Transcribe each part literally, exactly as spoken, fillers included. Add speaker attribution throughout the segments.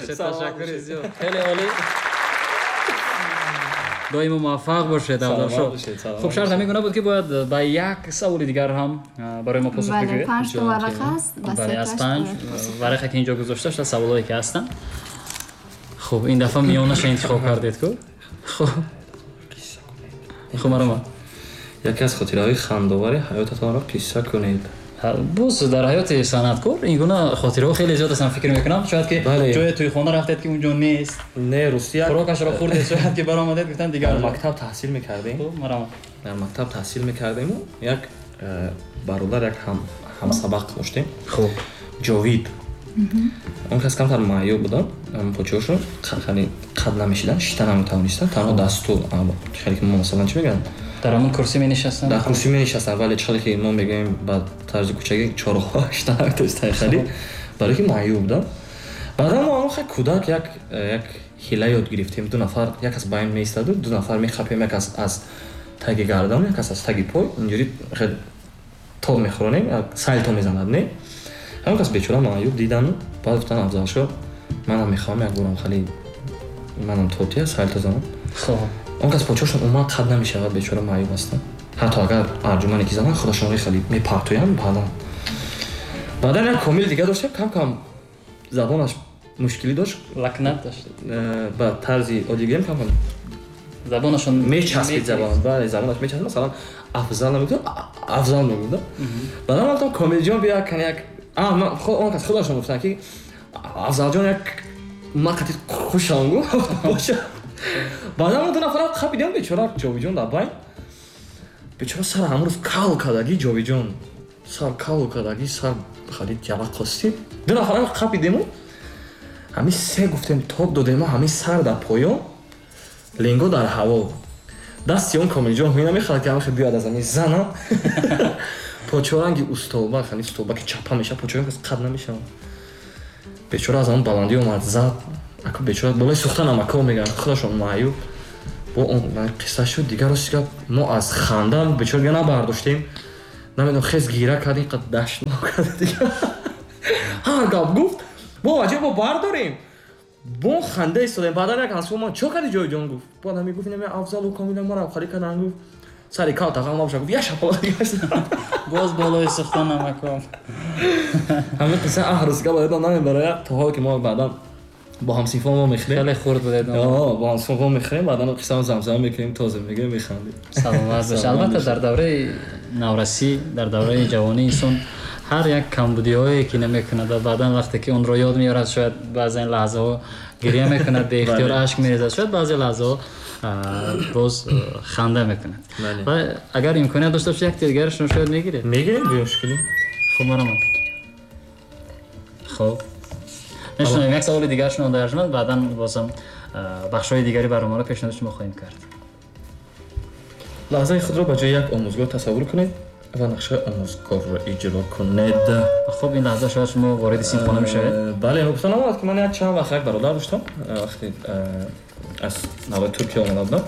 Speaker 1: бошед. Ташаккури зиёд. Хеле олӣ. доимо муваффақ бошед Авзалшод. Хуб шарт ҳамин гуна буд ки бояд ба як саволи дигар ҳам барои мо посух бигӯед.
Speaker 2: Бале, панҷ та варақа аст.
Speaker 1: Бале, аз панҷ варақа ки инҷо гузошта шуда саволое ки ҳастанд. хуб, ин дафъа миёнаша интихоб кардед ку? хуб. хуб, марама.
Speaker 3: яке аз хотираҳои хандовари ҳаётатонро қисса кунед.
Speaker 1: буз дар ҳаёти санъаткор ин гуна хотираҳо хеле зиёд ҳастанд. фикр мекунам шояд ки ҷое тӯйхона рафтед ки унҷо нест.
Speaker 3: Не, русия.
Speaker 1: хӯрокашро хӯрдед, шояд ки баромадед гуфтанд дигар
Speaker 3: дар мактаб таҳсил мекардем.
Speaker 1: марама.
Speaker 3: дар мактаб таҳсил мекардему. як бародар як ҳам ҳамсабақ доштем.
Speaker 1: хуб.
Speaker 3: ҷовид. он кас камтар маъюб буданд. почӯшон хеле қад намешидан, шита наметавонистанд. танҳо дасту хеле ки мо масалан чӣ мегӯям?
Speaker 1: дар ҳамон курсӣ менишастанд?
Speaker 3: дар курсӣ менишастанд, вале чӣ хеле ки мо мегӯем ба тарзи кӯчаги чорохҳо шита наметавонистанд хеле. барои ки маъюб буданд. баъдан мо хеле кӯдак як як ҳила ёд гирифтем. ду нафар, як кас байн меистоду, ду нафар мехапем, як кас аз таги гардан, як кас аз таги пой. инҷури хеле тоб мехӯронем, сайлто мезанад, не? ҳамон кас бечора маъюб дидану, баъд гуфтан Авзалшод, манам мехоҳам як борам хеле манам тотия сайлто занам.
Speaker 1: хуб.
Speaker 3: он кас почошон умад қад намешавад, бечора маъюб ҳастанд. ҳатто агар арҷумане ки зананд худашонро хеле мепартоянд. баъдан баъдан як комил дигар доштем, кам кам забонаш мушкилӣ дошт.
Speaker 1: лакнат дошт.
Speaker 3: ба тарзи одигем кам кам
Speaker 1: забонашон
Speaker 3: мечаспид забон. бале, забонаш мечаспид. масалан афзал намегӯфт, афзал мегӯфт. баъдан гуфтам комилҷон бия кани як а ман он кас худашон гуфтанд ки Авзалҷон як мақати хушам гуфт. боша. баъдан мо ду нафар хапидем, бечора ҷовиҷон дар байн. бечора сар ҳамрӯз кал кадаги ҷовиҷон. сар кал кадаги сар халид ҷавақ қости. ду нафар хапидему. ҳамин се гуфтем тоб додем, ҳамин сар дар поён, ленго дар ҳаво. дасти он комилҷон ҳуина мехоҳад ки ҳамаша биёд аз ҳамин зана. почоранги устобак, ҳамин устобаки чапа меша, почоран кас қад намешавад. бечора аз он баландӣ омад зад. аку бечора болои сухтанам ако мегӯянд, худашон маъюб. бо он қисса шуд. дигар рости гап мо аз ханда бечораga набардоштем. намедонам хез гира кардем, қад дашт мо кард дигар. ҳар гап гуфт. бо ваҷе бо бардорем. бо ханда истодем. баъдан як ҳансо ман чо карди ҷойҷон гуфт. бо нами гуфт нами Авзалу комила мара хали кадан гуфт. сари кал тағам набоша гуфт я шапала гашт.
Speaker 1: боз болои сухтанам ако.
Speaker 3: ҳамин қисса аҳрусга бояд намебарая. то ҳол ки мо баъдан با هم سیفون ما میخریم.
Speaker 1: خیلی خورد بودید.
Speaker 3: آه با هم سیفون میخریم. بعدا قصه زمزمه میکنیم تازه میگیم میخندیم.
Speaker 1: سلامت باش. البته در دوره نورسی در دوره جوانی انسان هر یک کمبودی‌هایی که نمیکنه و بعدا وقتی که اون رو یاد میاره شاید بعضی لحظه ها گریه میکنه به اختیار اشک میریزه شاید بعضی لحظه ها باز خنده میکنه. و اگر امکانیت داشته باشه یک دیگرشون شاید میگیره.
Speaker 3: میگیریم بی مشکلی.
Speaker 1: خب مرام. خب نشون یک سوال دیگر شما در جمع بعداً بازم بخش‌های دیگری برای ما را پیشنهاد شما خواهیم کرد.
Speaker 3: لحظه خود را به جای یک آموزگار تصور کنید و نقشه آموزگار را اجرا کنید.
Speaker 1: خب این لحظه شاید شما وارد سیمفونی میشوید.
Speaker 3: بله نگفتم آمد که من یک چند وقت یک برادر داشتم وقتی از دولت ترکیه آمده بودم.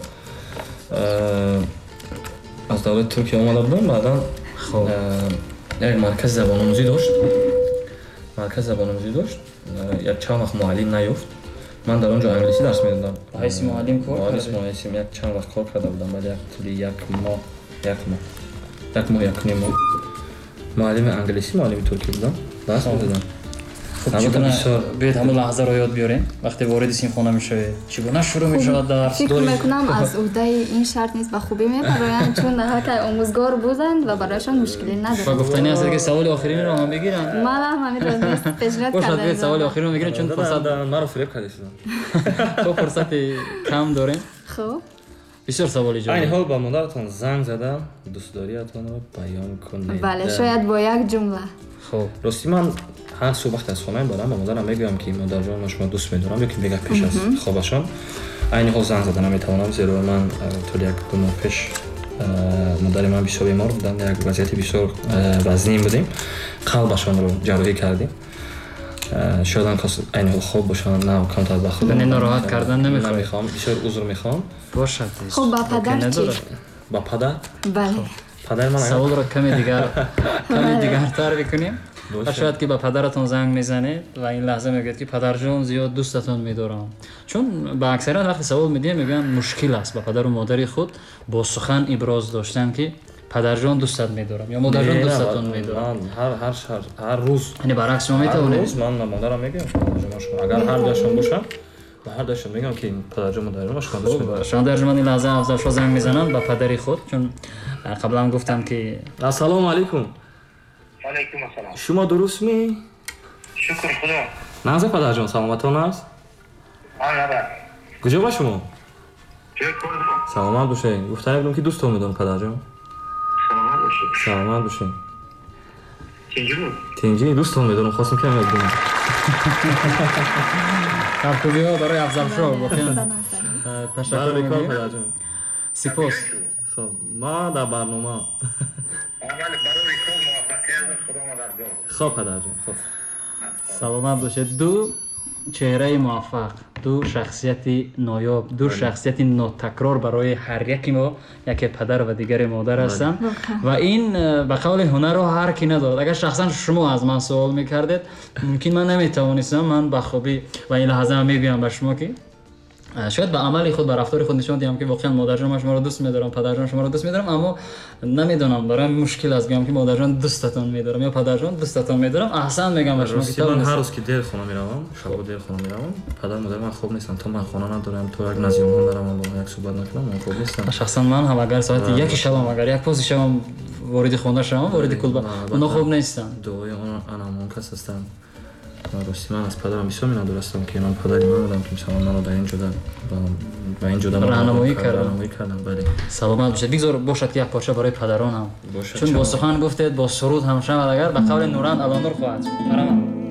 Speaker 3: از دولت ترکیه آمده بودم بعداً خب یک مرکز زبان آموزی داشت. مرکز زبان آموزی داشت. یک چند وقت معلم نیافت. من در اونجا انگلیسی درس میدادم.
Speaker 1: حیث معلم کار
Speaker 3: کردم. حیث معلم یک چند وقت کار کرده بودم. بعد یک طوری یک ماه یک ماه یک ماه یک نیم ماه معلم انگلیسی معلم ترکی بودم. درس میدادم.
Speaker 1: خب چگونه بیاید همون لحظه رو یاد بیاریم وقتی وارد سیمفونه میشوید چگونه شروع میشود درس؟
Speaker 2: فکر میکنم از عهده این شرط نیست به خوبی میپرویند چون که آموزگار بودند و برایشان مشکلی نداره.
Speaker 1: و گفتنی است که سوال آخرین رو هم بگیرن.
Speaker 2: من هم همین رو نیست پیشنهاد کردم.
Speaker 1: باشه سوال آخرین رو بگیرن چون فرصت
Speaker 3: مرا فریب کردید.
Speaker 1: تو فرصت کم داریم.
Speaker 2: خب
Speaker 1: بسیار سوالی جالب.
Speaker 3: این حال با مادرتون زنگ زدم دوستداریتون رو بیان کنید.
Speaker 2: بله شاید با یک جمله.
Speaker 3: خب راستی من هر صبح وقتی از خونه برم با مادرم میگم که مادر جان من شما دوست می‌دارم یکی بگه پیش از خوابشان این حال زنگ زدن نمیتوانم زیرا من طول یک دو ماه پیش مادر من بسیار بیمار بودن یک وضعیت بسیار وزنی بودیم قلبشان رو جراحی کردیم شاید ان کس این حال خواب باشن نه کمتر به خود
Speaker 1: من ناراحت کردن نمیخوام
Speaker 3: بسیار عذر میخوام
Speaker 1: باشه
Speaker 2: خب با پدر چی
Speaker 3: با پدر
Speaker 2: بله
Speaker 3: پدر من
Speaker 1: سوال رو کمی دیگر کمی دیگر تر بکنیم ва шояд ки ба падаратон занг мезанед ва ин лаҳза мегӯед ки падарҷон зиёд дӯстатон медорам. Чун ба аксарият вақти савол медиҳам мегӯянд мушкил аст ба падару модари худ бо сухан иброз доштан ки падарҷон дӯстат медорам ё модарҷон дӯстатон медорам.
Speaker 3: ҳар ҳар шар ҳар рӯз
Speaker 1: яъне баръакс шумо метавонед.
Speaker 3: Ҳар рӯз ман мадарам мегӯям падарҷон шумо агар ҳар ҷашон бошам ба ҳар ҷашон мегӯям ки падарҷон мадарҷон шумо дӯст медорам.
Speaker 1: шумо дар ҷумани лаҳза афзалшо занг мезананд ба падари худ чун қаблан гуфтам ки
Speaker 3: ассалому алайкум.
Speaker 4: алайкум ассалом.
Speaker 3: шумо дурустми?
Speaker 4: Шукр Худо.
Speaker 3: Наза падарҷон саломатон аст?
Speaker 4: Алба.
Speaker 3: куҷо ба шумо?
Speaker 4: Чӣ кор дорам?
Speaker 3: саломат бошед. гуфтам будем ки дӯстон медорам падарҷон.
Speaker 4: Саломат бошед.
Speaker 3: саломат бошед.
Speaker 4: Чинҷи буд?
Speaker 3: тинҷи дӯстон медорам хостам ки меяд бинам.
Speaker 1: таркубиҳо барои афзалшо воқеан
Speaker 3: Бале
Speaker 1: ташаккур
Speaker 3: бекор
Speaker 1: мекунем.
Speaker 3: падарҷон.
Speaker 1: сипос.
Speaker 3: Хоб ма дар барнома.
Speaker 4: Аввал барои кор муваффақият Худо мадарҷон.
Speaker 3: хоб падарҷон хоб.
Speaker 1: саломат бошед. ду чеҳраи муваффақ, ду шахсияти ноёб, ду шахсияти нотакрор барои ҳар яки мо, яке падар ва дигаре модар ҳастанд. ва ин ба қавли ҳунарро ҳар ки надорад. агар шахсан шумо аз ман суол мекардед мумкин ман наметавонистам ман ба хубӣ ва ин лаҳза мегӯям ба шумо ки шояд ба амали худ ба рафтори худ нишон диҳам ки воқеан модарҷон ман шуморо дӯст медорам, падарҷон шуморо дӯст медорам, аммо намедонам бароям мушкил аст гӯям ки модарҷон дӯстатон медорам ё падарҷон дӯстатон медорам. аҳсан мегӯям ба шумо ки
Speaker 3: Рости ман ҳар рӯз ки дер хона меравам, шабо дер хона меравам, падар модар ман хоб нестам, то ман хона надорам, то як назиёнҳо дарам, бо як суҳбат накунам, ман хоб нестам.
Speaker 1: шахсан ман ҳам агар соати яки шабам агар як пози шабам вориди хона шавам, вориди клуба, оно хоб нестам.
Speaker 3: дуои анам он кас ҳастам. Рости ман аз падарам бисёр миннатдор ҳастам ки ман падари ман будам ки мисалан маро дар ин ҷода ба ин ҷода
Speaker 1: раҳнамоӣ кардам.
Speaker 3: раҳнамоӣ кардам. Бале.
Speaker 1: саломат бошед. бигзор бошад ки як порча барои падаронам.
Speaker 3: Бошад,
Speaker 1: чун бо
Speaker 3: чаро?
Speaker 1: сухан гуфтед, бо суруд ҳам шавад агар ба қавли нуранд алонур хоҳад шуд. Марҳамат.